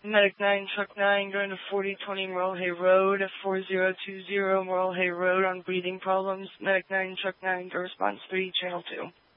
Medic 9, Truck 9, going to 4020 Morrell Hay Road, 4020 Morrell Hay Road on breathing problems. Medic 9, Truck 9, to response 3, Channel 2.